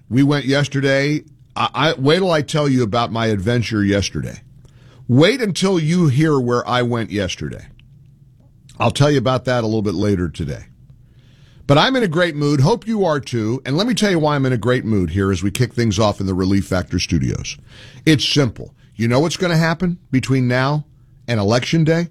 We went yesterday. Wait till I tell you about my adventure yesterday. Wait until you hear where I went yesterday. I'll tell you about that a little bit later today. But I'm in a great mood. Hope you are too. And let me tell you why I'm in a great mood here as we kick things off in the Relief Factor studios. It's simple. You know what's going to happen between now and Election Day?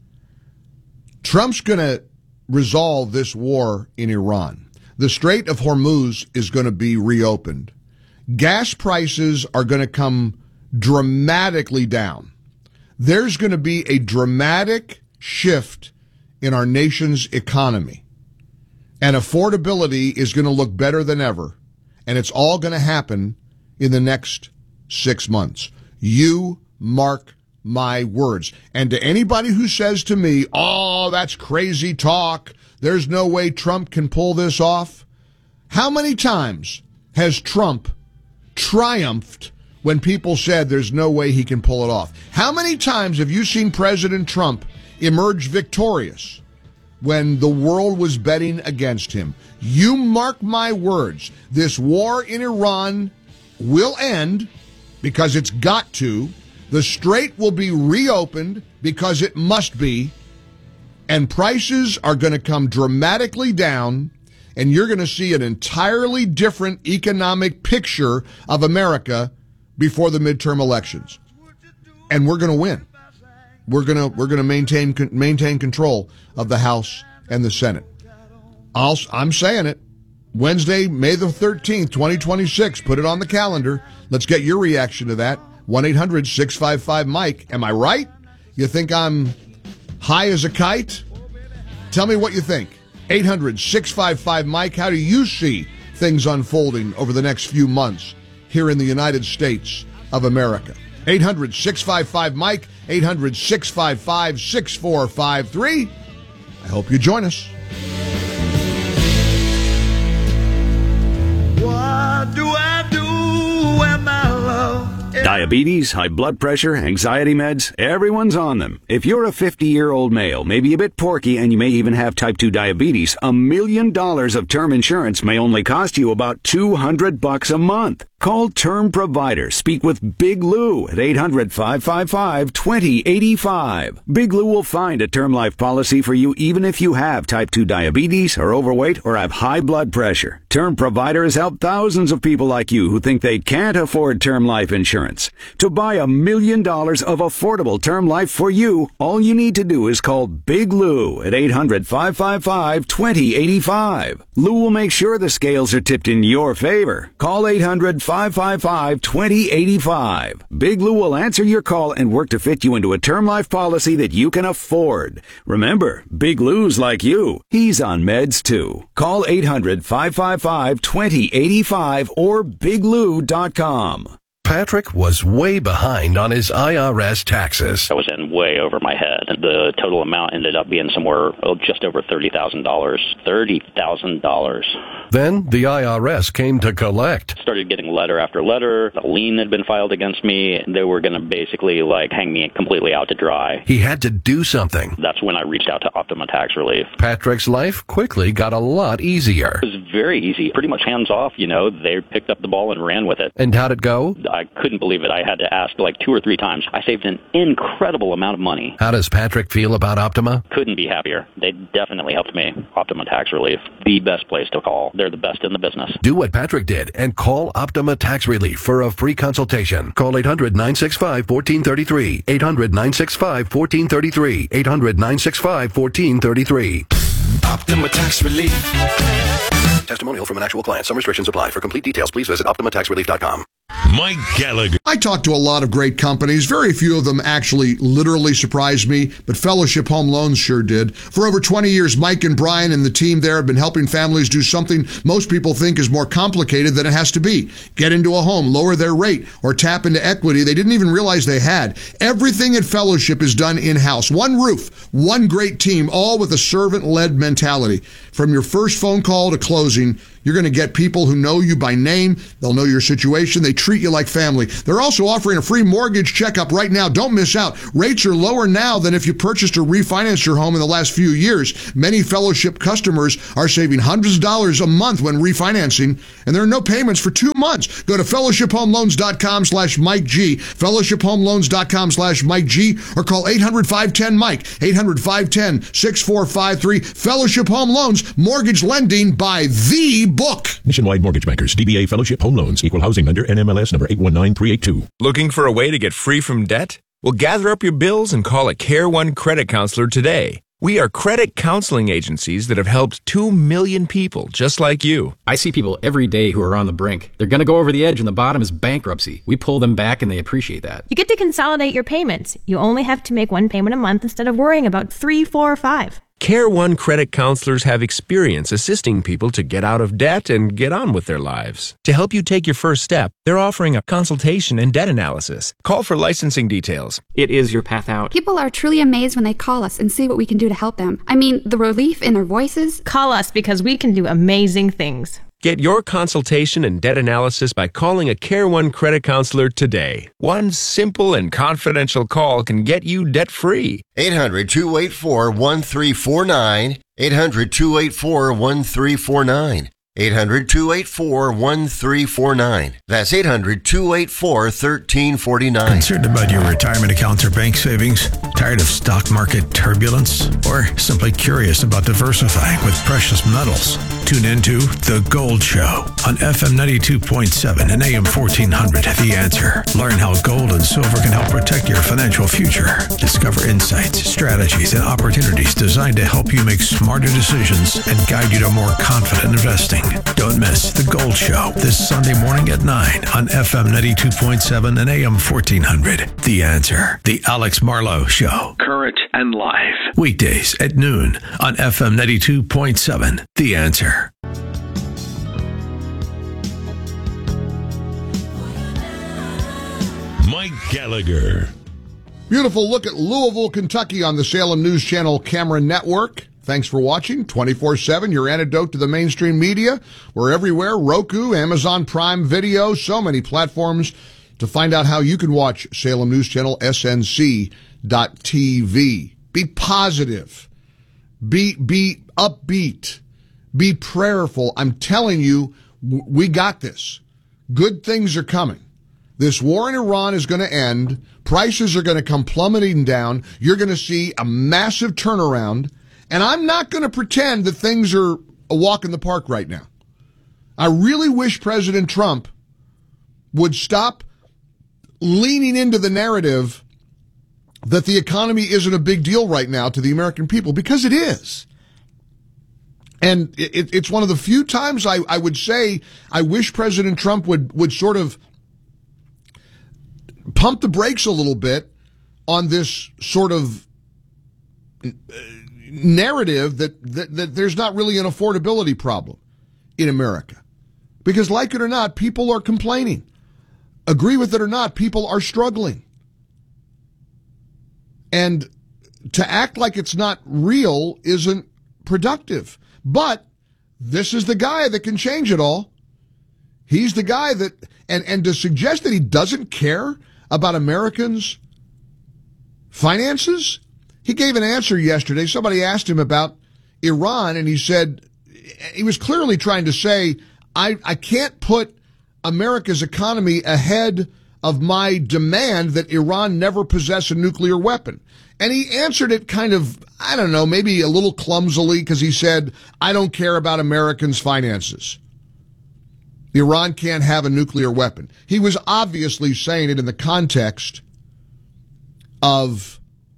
Trump's going to resolve this war in Iran. The Strait of Hormuz is going to be reopened. Gas prices are going to come dramatically down. There's going to be a dramatic shift in our nation's economy. And affordability is going to look better than ever. And it's all going to happen in the next 6 months. You mark my words. And to anybody who says to me, oh, that's crazy talk, there's no way Trump can pull this off. How many times has Trump triumphed when people said there's no way he can pull it off? How many times have you seen President Trump emerge victorious when the world was betting against him? You mark my words, this war in Iran will end because it's got to. The strait will be reopened because it must be. And prices are going to come dramatically down, and you're going to see an entirely different economic picture of America before the midterm elections. And we're going to win. We're going to maintain control of the House and the Senate. I'm saying it. Wednesday, May the 13th, 2026. Put it on the calendar. Let's get your reaction to that. 1-800-655-MIKE. Am I right? You think I'm high as a kite? Tell me what you think. 800-655-MIKE. How do you see things unfolding over the next few months here in the United States of America? 800-655-MIKE. 800-655-6453. I hope you join us. What do I do when my love... Diabetes, high blood pressure, anxiety meds, everyone's on them. If you're a 50-year-old male, maybe a bit porky, and you may even have type 2 diabetes, $1 million of term insurance may only cost you about $200 a month. Call Term Provider. Speak with Big Lou at 800-555-2085. Big Lou will find a term life policy for you even if you have type 2 diabetes, are overweight, or have high blood pressure. Term Provider has helped thousands of people like you who think they can't afford term life insurance. To buy $1 million of affordable term life for you, all you need to do is call Big Lou at 800-555-2085. Lou will make sure the scales are tipped in your favor. Call 800-555-2085. Big Lou will answer your call and work to fit you into a term life policy that you can afford. Remember, Big Lou's like you. He's on meds too. Call 800-555-2085 or biglou.com. Patrick was way behind on his IRS taxes. I was in way over my head. The total amount ended up being somewhere just over $30,000. $30,000. Then the IRS came to collect. Started getting letter after letter. A lien had been filed against me. They were going to basically hang me completely out to dry. He had to do something. That's when I reached out to Optima Tax Relief. Patrick's life quickly got a lot easier. It was very easy. Pretty much hands off, They picked up the ball and ran with it. And how'd it go? I couldn't believe it. I had to ask 2 or 3 times. I saved an incredible amount of money. How does Patrick feel about Optima? Couldn't be happier. They definitely helped me. Optima Tax Relief, the best place to call. They're the best in the business. Do what Patrick did and call Optima Tax Relief for a free consultation. Call 800-965-1433. 800-965-1433. 800-965-1433. Optima Tax Relief. Testimonial from an actual client. Some restrictions apply. For complete details, please visit OptimaTaxRelief.com. Mike Gallagher. I talked to a lot of great companies. Very few of them actually literally surprised me, but Fellowship Home Loans sure did. For over 20 years, Mike and Brian and the team there have been helping families do something most people think is more complicated than it has to be. Get into a home, lower their rate, or tap into equity they didn't even realize they had. Everything at Fellowship is done in-house. One roof, one great team, all with a servant-led mentality. From your first phone call to closing, You're going to get people who know you by name. They'll know your situation. They treat you like family. They're also offering a free mortgage checkup right now. Don't miss out. Rates are lower now than if you purchased or refinanced your home in the last few years. Many Fellowship customers are saving hundreds of dollars a month when refinancing, and there are no payments for 2 months. Go to fellowshiphomeloans.com/Mike G, fellowshiphomeloans.com/Mike G, or call 800-510-MIKE, 800-510-6453. Fellowship Home Loans, mortgage lending by the book. Nationwide Mortgage Bankers, DBA Fellowship Home Loans, Equal Housing Lender, NMLS number 819382. Looking for a way to get free from debt? Well, gather up your bills and call a Care One credit counselor today. We are credit counseling agencies that have helped 2 million people just like you. I see people every day who are on the brink. They're going to go over the edge and the bottom is bankruptcy. We pull them back and they appreciate that. You get to consolidate your payments. You only have to make one payment a month instead of worrying about 3, 4, or 5. Care One credit counselors have experience assisting people to get out of debt and get on with their lives. To help you take your first step, they're offering a consultation and debt analysis. Call for licensing details. It is your path out. People are truly amazed when they call us and see what we can do to help them. I mean, the relief in their voices. Call us because we can do amazing things. Get your consultation and debt analysis by calling a Care One credit counselor today. One simple and confidential call can get you debt-free. 800-284-1349. 800-284-1349. 800-284-1349. That's 800-284-1349. Concerned about your retirement accounts or bank savings? Tired of stock market turbulence? Or simply curious about diversifying with precious metals? Tune into The Gold Show on FM 92.7 and AM 1400. The Answer. Learn how gold and silver can help protect your financial future. Discover insights, strategies, and opportunities designed to help you make smarter decisions and guide you to more confident investing. Don't miss The Gold Show this Sunday morning at 9 on FM 92.7 and AM 1400. The Answer. The Alex Marlowe Show. Current and live. Weekdays at noon on FM 92.7. The Answer. Mike Gallagher. Beautiful look at Louisville, Kentucky on the Salem News Channel Camera Network. Thanks for watching 24/7, your antidote to the mainstream media. We're everywhere, Roku, Amazon Prime Video, so many platforms. To find out how you can watch Salem News Channel, SNC.TV. Be positive. Be upbeat. Be prayerful. I'm telling you, we got this. Good things are coming. This war in Iran is going to end. Prices are going to come plummeting down. You're going to see a massive turnaround. And I'm not going to pretend that things are a walk in the park right now. I really wish President Trump would stop leaning into the narrative that the economy isn't a big deal right now to the American people, because it is. And it's one of the few times I would say I wish President Trump would sort of pump the brakes a little bit on this sort of narrative that there's not really an affordability problem in America. Because like it or not, people are complaining. Agree with it or not, people are struggling. And to act like it's not real isn't productive. But this is the guy that can change it all. He's the guy that, and to suggest that he doesn't care about Americans' finances. He gave an answer yesterday. Somebody asked him about Iran, and he said, he was clearly trying to say, I can't put America's economy ahead of my demand that Iran never possess a nuclear weapon. And he answered it kind of, I don't know, maybe a little clumsily, because he said, I don't care about Americans' finances. Iran can't have a nuclear weapon. He was obviously saying it in the context of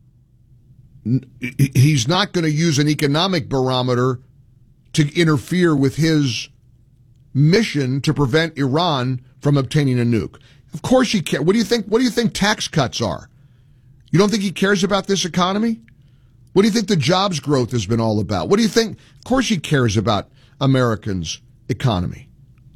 he's not going to use an economic barometer to interfere with his mission to prevent Iran from obtaining a nuke. Of course he cares. What do you think tax cuts are? You don't think he cares about this economy? What do you think the jobs growth has been all about? What do you think? Of course he cares about Americans' economy.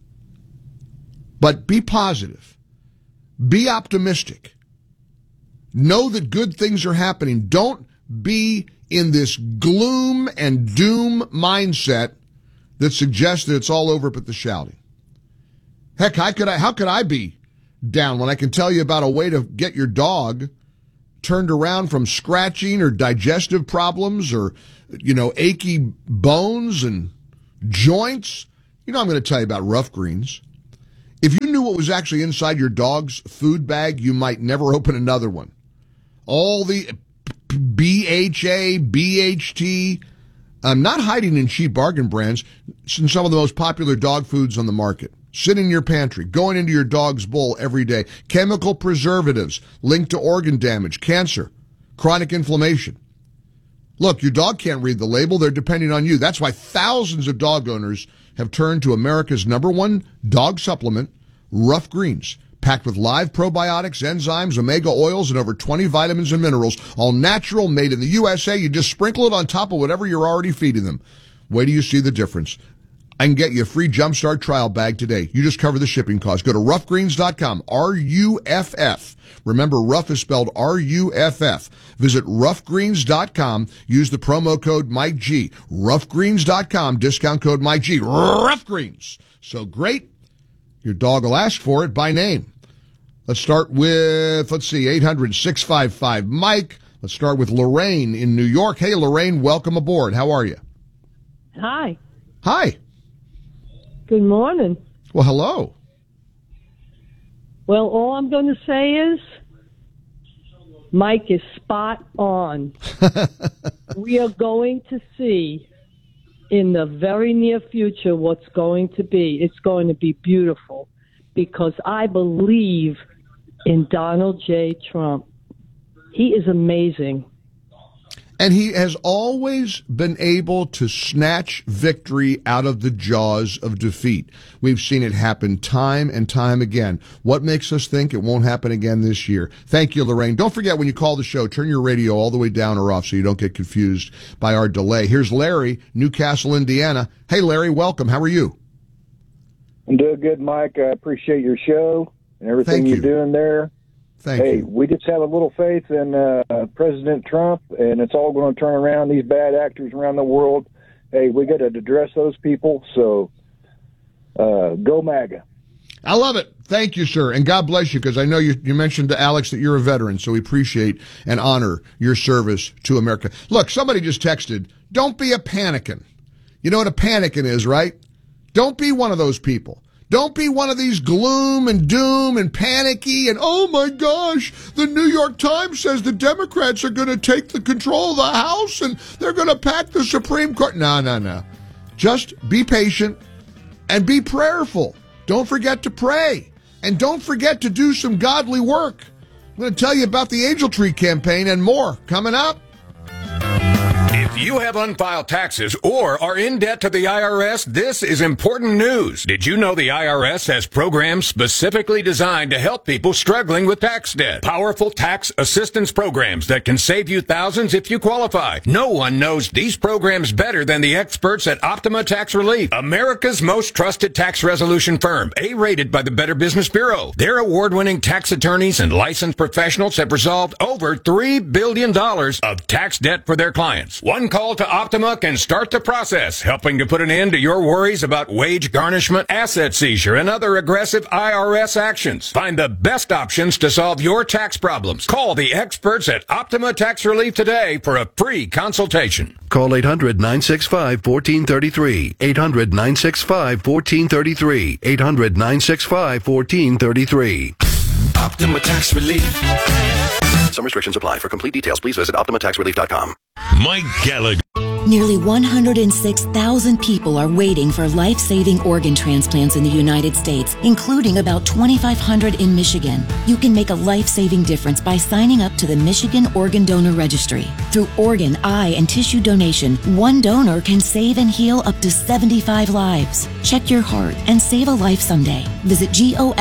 But be positive. Be optimistic. Know that good things are happening. Don't be in this gloom and doom mindset that suggests that it's all over but the shouting. Heck, how could I be down when I can tell you about a way to get your dog turned around from scratching or digestive problems or, achy bones and joints? I'm going to tell you about Rough Greens. If you knew what was actually inside your dog's food bag, you might never open another one. All the BHA, BHT, not hiding in cheap bargain brands, in some of the most popular dog foods on the market. Sit in your pantry, going into your dog's bowl every day. Chemical preservatives linked to organ damage, cancer, chronic inflammation. Look, your dog can't read the label. They're depending on you. That's why thousands of dog owners have turned to America's #1 dog supplement, Rough Greens, packed with live probiotics, enzymes, omega oils, and over 20 vitamins and minerals, all natural, made in the USA. You just sprinkle it on top of whatever you're already feeding them. Wait till you see the difference. I can get you a free Jumpstart trial bag today. You just cover the shipping cost. Go to roughgreens.com, R-U-F-F. Remember, Rough is spelled R-U-F-F. Visit roughgreens.com. Use the promo code Mike G. Roughgreens.com, discount code Mike G. Rough Greens. So great, your dog will ask for it by name. Let's start with, 800-655-MIKE. Let's start with Lorraine in New York. Hey, Lorraine, welcome aboard. How are you? Hi. Hi. Good morning. Well, hello. Well, all I'm going to say is Mike is spot on. We are going to see in the very near future what's going to be. It's going to be beautiful because I believe in Donald J. Trump. He is amazing. And he has always been able to snatch victory out of the jaws of defeat. We've seen it happen time and time again. What makes us think it won't happen again this year? Thank you, Lorraine. Don't forget, when you call the show, turn your radio all the way down or off so you don't get confused by our delay. Here's Larry, Newcastle, Indiana. Hey, Larry, welcome. How are you? I'm doing good, Mike. I appreciate your show and everything you're doing there. Thank you. We just have a little faith in President Trump, and it's all going to turn around. These bad actors around the world, hey, we got to address those people, so go MAGA. I love it. Thank you, sir, and God bless you, because I know you mentioned to Alex that you're a veteran, so we appreciate and honor your service to America. Look, somebody just texted, don't be a panicking. You know what a panicking is, right? Don't be one of those people. Don't be one of these gloom and doom and panicky and, oh my gosh, the New York Times says the Democrats are going to take the control of the House and they're going to pack the Supreme Court. No. Just be patient and be prayerful. Don't forget to pray. And don't forget to do some godly work. I'm going to tell you about the Angel Tree campaign and more coming up. If you have unfiled taxes or are in debt to the IRS, this is important news. Did you know the IRS has programs specifically designed to help people struggling with tax debt? Powerful tax assistance programs that can save you thousands if you qualify. No one knows these programs better than the experts at Optima Tax Relief, America's most trusted tax resolution firm, A-rated by the Better Business Bureau. Their award-winning tax attorneys and licensed professionals have resolved over $3 billion of tax debt for their clients. One call to Optima can start the process, helping to put an end to your worries about wage garnishment, asset seizure, and other aggressive IRS actions. Find the best options to solve your tax problems. Call the experts at Optima Tax Relief today for a free consultation. Call 800-965-1433. 800-965-1433. 800-965-1433. Optima Tax Relief. Some restrictions apply. For complete details, please visit OptimaTaxRelief.com. Mike Gallagher. Nearly 106,000 people are waiting for life-saving organ transplants in the United States, including about 2,500 in Michigan. You can make a life-saving difference by signing up to the Michigan Organ Donor Registry. Through organ, eye, and tissue donation, one donor can save and heal up to 75 lives. Check your heart and save a life someday. Visit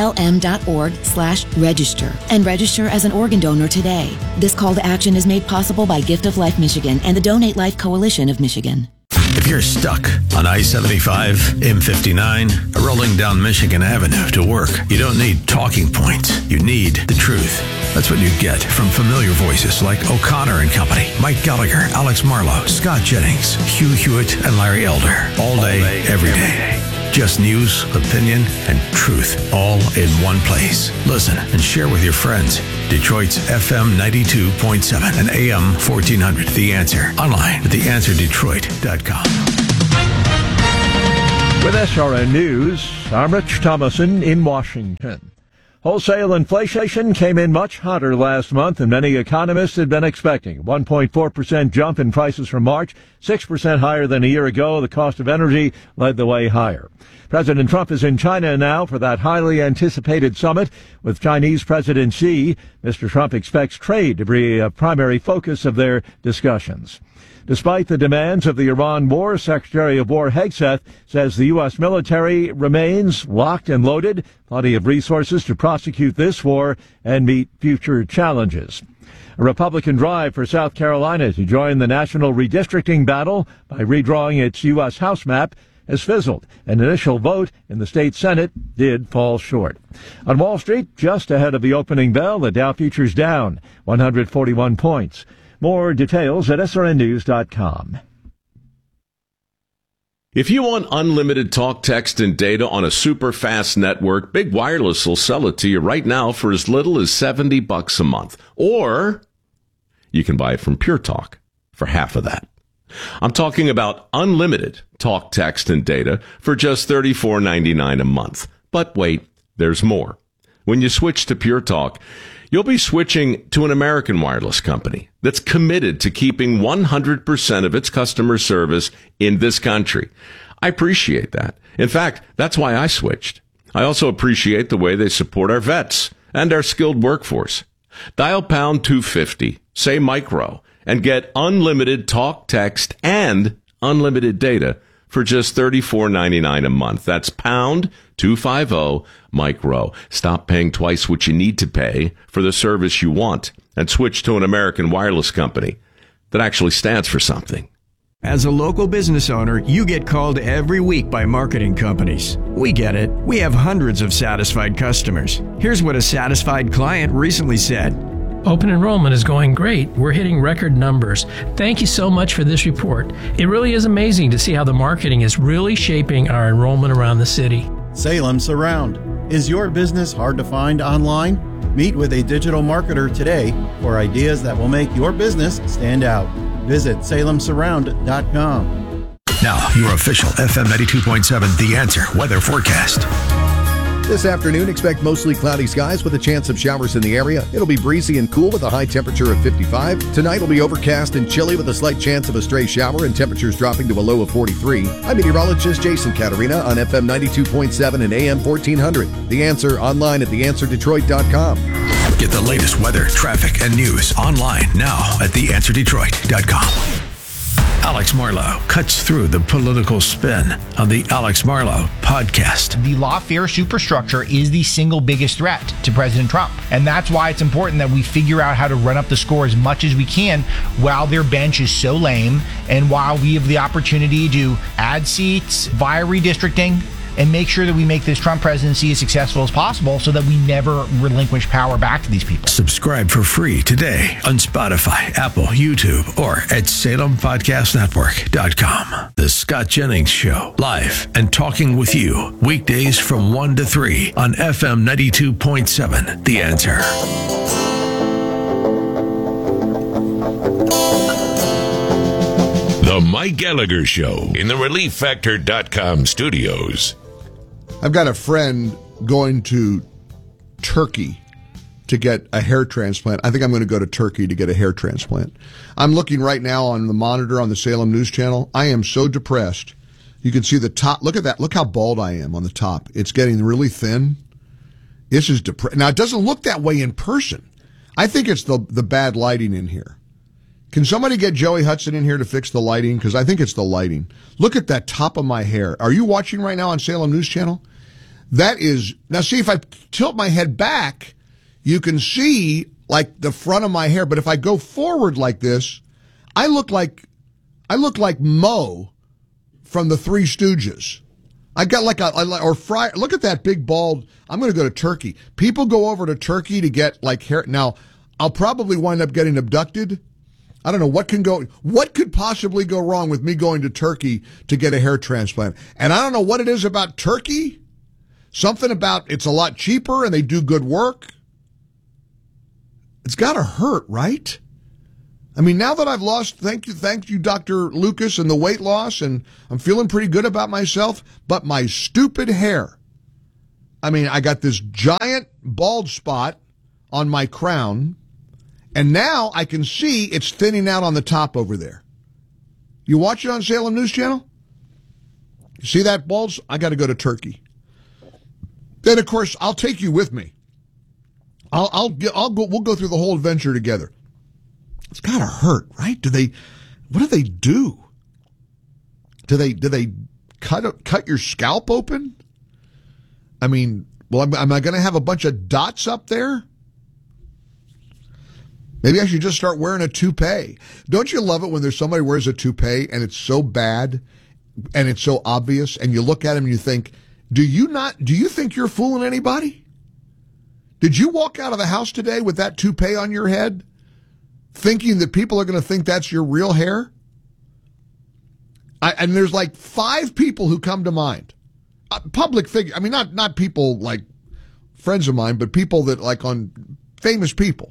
golm.org/register and register as an organ donor today. This call to action is made possible by Gift of Life Michigan and the Donate Life Coalition of Michigan. If you're stuck on I-75, M59, or rolling down Michigan Avenue to work, you don't need talking points. You need the truth. That's what you get from familiar voices like O'Connor and Company, Mike Gallagher, Alex Marlowe, Scott Jennings, Hugh Hewitt, and Larry Elder. All day, every day. Just news, opinion, and truth all in one place. Listen and share with your friends. Detroit's FM 92.7 and AM 1400. The Answer. Online at theanswerdetroit.com. With SRN News, I'm Rich Thomason in Washington. Wholesale inflation came in much hotter last month than many economists had been expecting. 1.4% jump in prices from March, 6% higher than a year ago. The cost of energy led the way higher. President Trump is in China now for that highly anticipated summit with Chinese President Xi. Mr. Trump expects trade to be a primary focus of their discussions. Despite the demands of the Iran war, Secretary of War Hegseth says the U.S. military remains locked and loaded, plenty of resources to prosecute this war and meet future challenges. A Republican drive for South Carolina to join the national redistricting battle by redrawing its U.S. House map has fizzled. An initial vote in the state Senate did fall short. On Wall Street, just ahead of the opening bell, the Dow futures down 141 points. More details at srnnews.com. If you want unlimited talk, text, and data on a super fast network, Big Wireless will sell it to you right now for as little as $70 a month. Or you can buy it from Pure Talk for half of that. I'm talking about unlimited talk, text, and data for just $34.99 a month. But wait, there's more. When you switch to Pure Talk, you'll be switching to an American wireless company that's committed to keeping 100% of its customer service in this country. I appreciate that. In fact, that's why I switched. I also appreciate the way they support our vets and our skilled workforce. Dial pound 250, say micro, and get unlimited talk, text, and unlimited data for just $34.99 a month. That's pound 250 micro. Stop paying twice what you need to pay for the service you want and switch to an American wireless company that actually stands for something. As a local business owner, you get called every week by marketing companies. We get it. We have hundreds of satisfied customers. Here's what a satisfied client recently said. Open enrollment is going great. We're hitting record numbers. Thank you so much for this report. It really is amazing to see how the marketing is really shaping our enrollment around the city. Salem Surround. Is your business hard to find online? Meet with a digital marketer today for ideas that will make your business stand out. Visit salemsurround.com. Now, your official FM 92.7 The Answer weather forecast. This afternoon, expect mostly cloudy skies with a chance of showers in the area. It'll be breezy and cool with a high temperature of 55. Tonight will be overcast and chilly with a slight chance of a stray shower and temperatures dropping to a low of 43. I'm meteorologist Jason Caterina on FM 92.7 and AM 1400. The Answer online at theanswerdetroit.com. Get the latest weather, traffic, and news online now at theanswerdetroit.com. Alex Marlowe cuts through the political spin on the Alex Marlowe podcast. The lawfare superstructure is the single biggest threat to President Trump. And that's why it's important that we figure out how to run up the score as much as we can while their bench is so lame and while we have the opportunity to add seats via redistricting and make sure that we make this Trump presidency as successful as possible so that we never relinquish power back to these people. Subscribe for free today on Spotify, Apple, YouTube, or at SalemPodcastNetwork.com. The Scott Jennings Show, live and talking with you, weekdays from 1 to 3 on FM 92.7, The Answer. The Mike Gallagher Show in the ReliefFactor.com studios. I've got a friend going to Turkey to get a hair transplant. I think I'm going to go to Turkey to get a hair transplant. I'm looking right now on the monitor on the Salem News Channel. I am so depressed. You can see the top. Look at that. Look how bald I am on the top. It's getting really thin. This is depressing. Now, it doesn't look that way in person. I think it's the bad lighting in here. Can somebody get Joey Hudson in here to fix the lighting? Because I think it's the lighting. Look at that top of my hair. Are you watching right now on Salem News Channel? That is, now see, if I tilt my head back, you can see like the front of my hair. But if I go forward like this, I look like Mo from the Three Stooges. I got look at that big bald. I'm going to go to Turkey. People go over to Turkey to get like hair. Now, I'll probably wind up getting abducted. I don't know what could possibly go wrong with me going to Turkey to get a hair transplant. And I don't know what it is about Turkey. Something about it's a lot cheaper and they do good work. It's got to hurt, right? I mean, now that I've lost, thank you, Dr. Lucas, and the weight loss, and I'm feeling pretty good about myself, but my stupid hair. I mean, I got this giant bald spot on my crown, and now I can see it's thinning out on the top over there. You watch it on Salem News Channel? You see that bald? I got to go to Turkey. Then, of course, I'll take you with me. We'll go through the whole adventure together. It's gotta hurt, right? What do they do? Do they cut your scalp open? I mean, well, am I going to have a bunch of dots up there? Maybe I should just start wearing a toupee. Don't you love it when there's somebody who wears a toupee and it's so bad and it's so obvious and you look at him and you think, do you think you're fooling anybody? Did you walk out of the house today with that toupee on your head? Thinking that people are going to think that's your real hair? And there's like 5 people who come to mind. Public figure. I mean, not people like friends of mine, but people that like on famous people.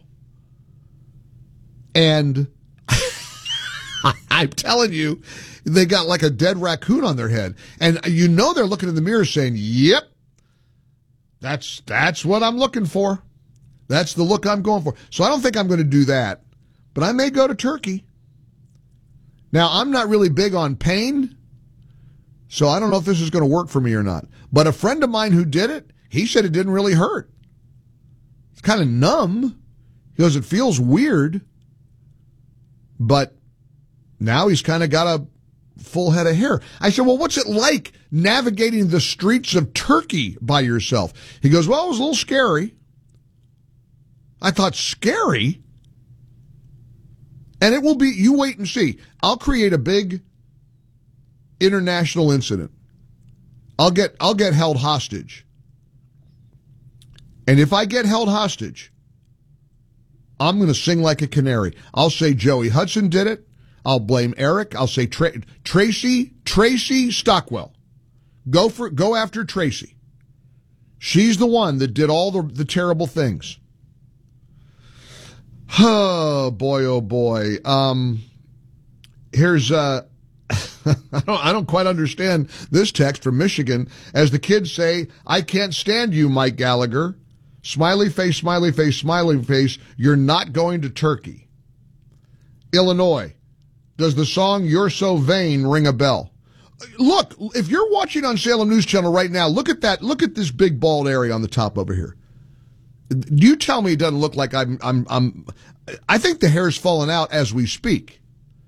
And I'm telling you, they got like a dead raccoon on their head. And you know they're looking in the mirror saying, yep, that's what I'm looking for. That's the look I'm going for. So I don't think I'm going to do that. But I may go to Turkey. Now, I'm not really big on pain, so I don't know if this is going to work for me or not. But a friend of mine who did it, he said it didn't really hurt. It's kind of numb. He goes, it feels weird. But now he's kind of got a full head of hair. I said, well, what's it like navigating the streets of Turkey by yourself? He goes, well, it was a little scary. I thought, scary? And it will be, you wait and see. I'll create a big international incident. I'll get held hostage. And if I get held hostage, I'm going to sing like a canary. I'll say Joey Hudson did it. I'll blame Eric. I'll say Tracy Stockwell. Go after Tracy. She's the one that did all the terrible things. Oh boy, oh boy. Here's I don't quite understand this text from Michigan. As the kids say, I can't stand you, Mike Gallagher. Smiley face, smiley face, smiley face. You're not going to Turkey. Illinois. Does the song You're So Vain ring a bell? Look, if you're watching on Salem News Channel right now, look at that. Look at this big bald area on the top over here. You tell me it doesn't look like I think the hair's falling out as we speak.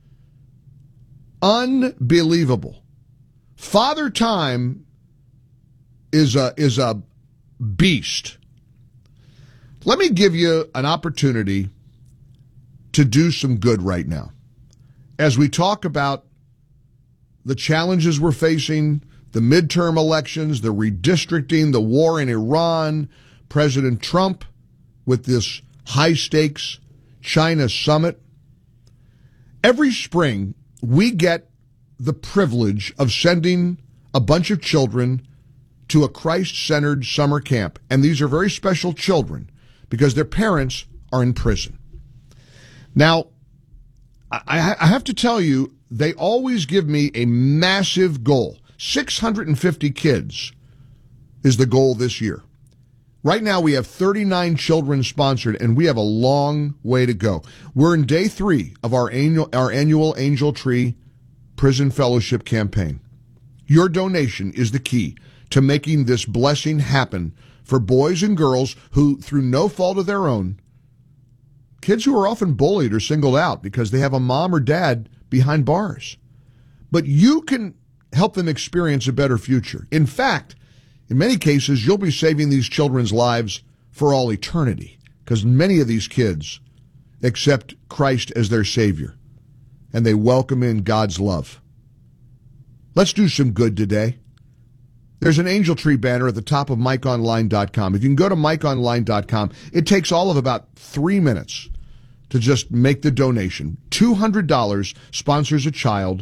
Unbelievable. Father Time is a beast. Let me give you an opportunity to do some good right now. As we talk about the challenges we're facing, the midterm elections, the redistricting, the war in Iran, President Trump with this high-stakes China summit. Every spring, we get the privilege of sending a bunch of children to a Christ-centered summer camp. And these are very special children because their parents are in prison. Now, I have to tell you, they always give me a massive goal. 650 kids is the goal this year. Right now, we have 39 children sponsored, and we have a long way to go. We're in day 3 of our annual Angel Tree Prison Fellowship campaign. Your donation is the key to making this blessing happen for boys and girls who, through no fault of their own, kids who are often bullied or singled out because they have a mom or dad behind bars. But you can help them experience a better future. In fact, in many cases, you'll be saving these children's lives for all eternity because many of these kids accept Christ as their Savior and they welcome in God's love. Let's do some good today. There's an Angel Tree banner at the top of MikeOnline.com. If you can go to MikeOnline.com, it takes all of about 3 minutes to just make the donation. $200 sponsors a child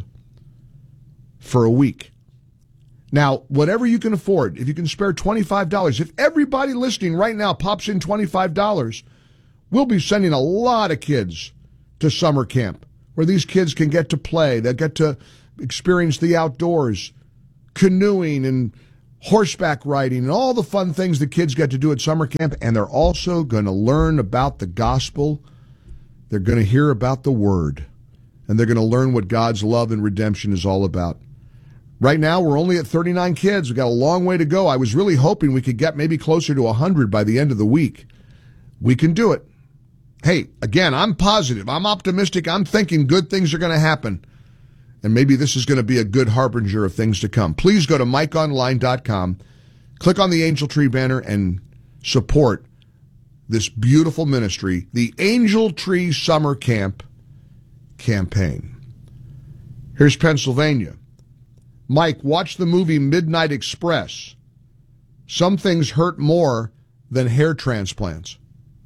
for a week. Now, whatever you can afford, if you can spare $25, if everybody listening right now pops in $25, we'll be sending a lot of kids to summer camp where these kids can get to play. They'll get to experience the outdoors, canoeing and horseback riding and all the fun things the kids get to do at summer camp. And they're also going to learn about the gospel. They're going to hear about the word. And they're going to learn what God's love and redemption is all about. Right now, we're only at 39 kids. We've got a long way to go. I was really hoping we could get maybe closer to 100 by the end of the week. We can do it. Hey, again, I'm positive. I'm optimistic. I'm thinking good things are going to happen. And maybe this is going to be a good harbinger of things to come. Please go to MikeOnline.com, click on the Angel Tree banner, and support this beautiful ministry, the Angel Tree Summer Camp campaign. Here's Pennsylvania. Mike, watch the movie Midnight Express. Some things hurt more than hair transplants.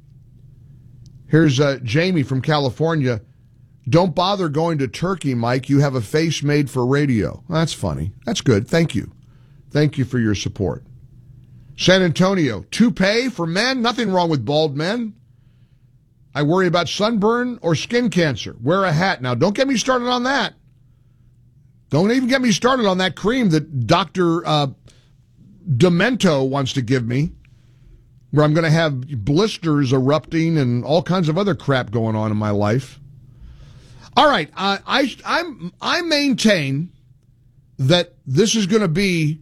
Here's Jamie from California. Don't bother going to Turkey, Mike. You have a face made for radio. That's funny. That's good. Thank you. Thank you for your support. San Antonio, toupee for men? Nothing wrong with bald men. I worry about sunburn or skin cancer. Wear a hat. Now, don't get me started on that. Don't even get me started on that cream that Dr. Demento wants to give me, where I'm going to have blisters erupting and all kinds of other crap going on in my life. All right, I maintain that this is going to be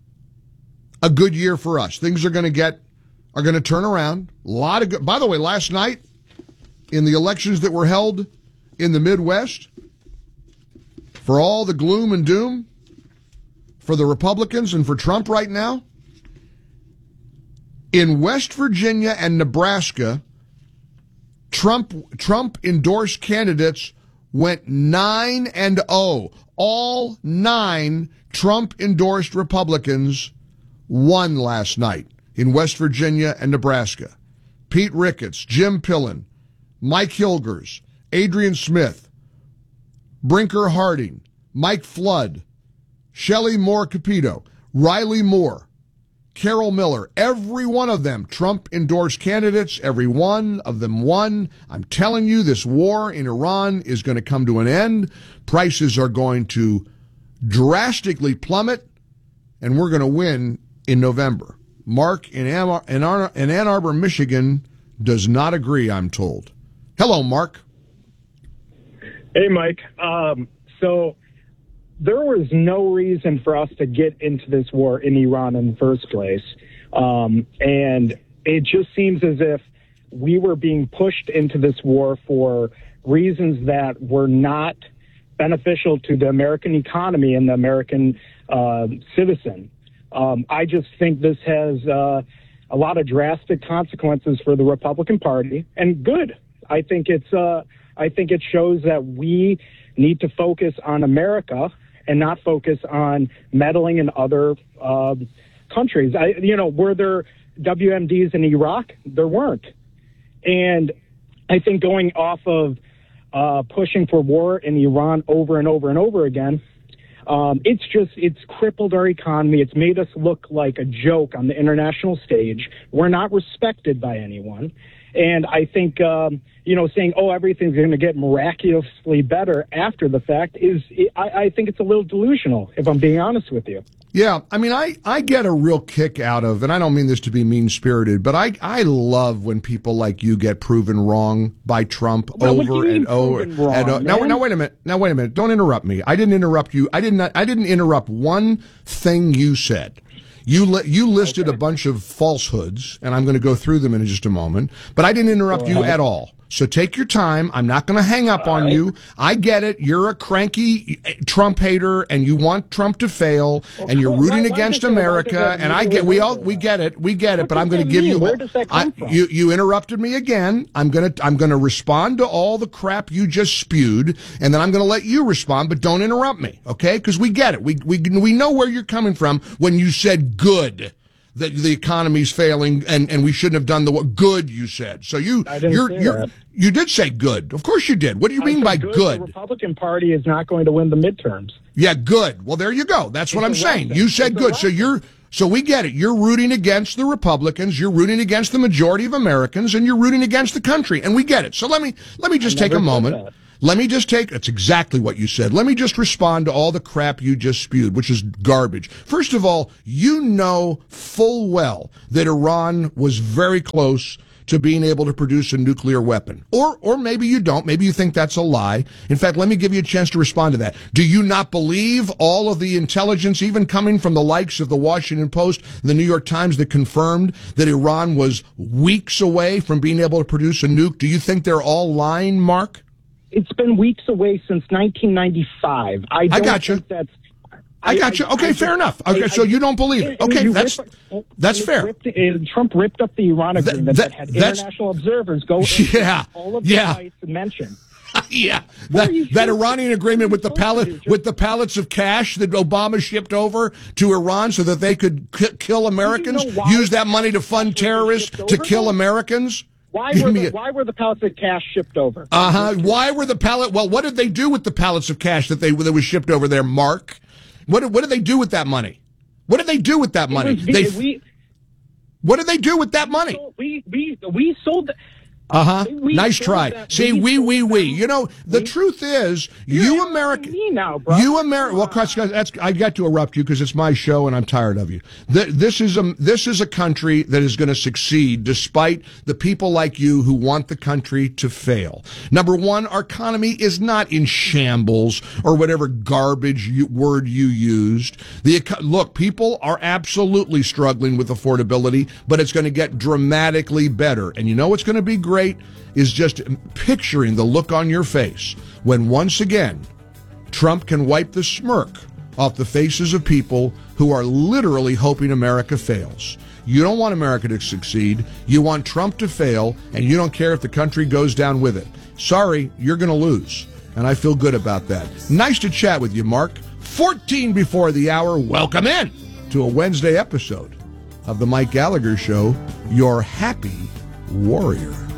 a good year for us. Things are going to turn around. A lot of good. By the way, last night in the elections that were held in the Midwest, for all the gloom and doom for the Republicans and for Trump right now, in West Virginia and Nebraska, Trump-endorsed candidates went 9-0. All 9 Trump-endorsed Republicans won last night in West Virginia and Nebraska. Pete Ricketts, Jim Pillen, Mike Hilgers, Adrian Smith, Brinker Harding, Mike Flood, Shelley Moore Capito, Riley Moore, Carol Miller, every one of them Trump-endorsed candidates, every one of them won. I'm telling you, this war in Iran is going to come to an end. Prices are going to drastically plummet, and we're going to win in November. Mark in Ann Arbor, Michigan, does not agree, I'm told. Hello, Mark. Hey, Mike. So there was no reason for us to get into this war in Iran in the first place. And it just seems as if we were being pushed into this war for reasons that were not beneficial to the American economy and the American citizen. I just think this has a lot of drastic consequences for the Republican Party, and good. I think it shows that we need to focus on America and not focus on meddling in other countries. Were there WMDs in Iraq? There weren't. And I think going off of pushing for war in Iran over and over and over again, it's crippled our economy. It's made us look like a joke on the international stage. We're not respected by anyone. And I think, saying, everything's going to get miraculously better after the fact I think it's a little delusional, if I'm being honest with you. Yeah, I mean, I get a real kick out of, and I don't mean this to be mean-spirited, but I love when people like you get proven wrong by Trump over and over. Now, wait a minute. Don't interrupt me. I didn't interrupt you. I didn't interrupt one thing you said. You listed a bunch of falsehoods, and I'm going to go through them in just a moment, but I didn't interrupt you at all. So take your time. I'm not going to hang up on you. I get it. You're a cranky Trump hater, and you want Trump to fail, and you're rooting against America. And I get, we get it. But I'm going to give you. Where does that come from? You interrupted me again. I'm going to respond to all the crap you just spewed, and then I'm going to let you respond. But don't interrupt me, okay? Because we get it. We know where you're coming from when you said good. That the economy's failing and we shouldn't have done the good, you said. So you did say good. Of course you did. What do you mean by good? The Republican Party is not going to win the midterms. Yeah, good. Well, there you go. That's what I'm saying. You said good. So we get it. You're rooting against the Republicans, you're rooting against the majority of Americans, and you're rooting against the country. And we get it. So let me just take a moment. That's exactly what you said. Let me just respond to all the crap you just spewed, which is garbage. First of all, you know full well that Iran was very close to being able to produce a nuclear weapon. Or maybe you don't. Maybe you think that's a lie. In fact, let me give you a chance to respond to that. Do you not believe all of the intelligence, even coming from the likes of the Washington Post, the New York Times, that confirmed that Iran was weeks away from being able to produce a nuke? Do you think they're all lying, Mark? It's been weeks away since 1995. I got you. I got you. Okay, fair enough. Okay, so you don't believe it. Okay, that's fair. Trump ripped up the Iran agreement that had international observers go into all of the sites mentioned. Yeah, that Iranian agreement with the pallets of cash that Obama shipped over to Iran so that they could kill Americans, use that money to fund terrorists to kill Americans. Why were the pallets of cash shipped over? Why were the Well, what did they do with the pallets of cash that was shipped over there, Mark? What did they do with that money? What did they do with that money? What did they do with that money? We sold. Nice try. See, we. You know, the truth is, you American. Well, I got to erupt you because it's my show and I'm tired of you. This is a country that is going to succeed despite the people like you who want the country to fail. Number one, our economy is not in shambles or whatever garbage word you used. Look, people are absolutely struggling with affordability, but it's going to get dramatically better. And you know what's going to be great? Is just picturing the look on your face when once again Trump can wipe the smirk off the faces of people who are literally hoping America fails. You don't want America to succeed. You want Trump to fail, and you don't care if the country goes down with it. Sorry, you're going to lose, and I feel good about that. Nice to chat with you, Mark. 14 before the hour. Welcome in to a Wednesday episode of The Mike Gallagher Show, your happy warrior.